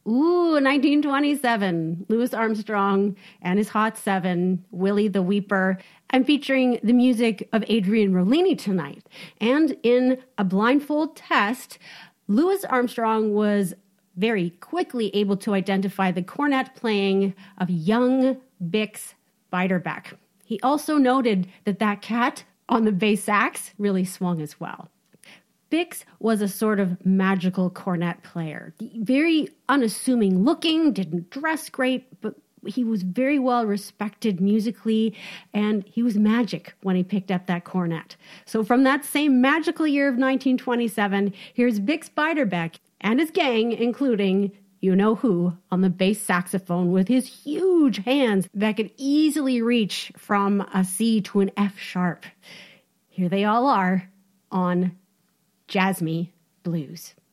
Ooh, 1927. Louis Armstrong and his Hot Seven, Willie the Weeper. I'm featuring the music of Adrian Rollini tonight. And in a blindfold test, Louis Armstrong was very quickly able to identify the cornet playing of young Bix Beiderbecke. He also noted that that cat on the bass sax really swung as well. Bix was a sort of magical cornet player. Very unassuming looking, didn't dress great, but he was very well respected musically, and he was magic when he picked up that cornet. So from that same magical year of 1927, here's Bix Beiderbecke and his gang, including you-know-who, on the bass saxophone with his huge hands that could easily reach from a C to an F sharp. Here they all are on Jazz Me Blues.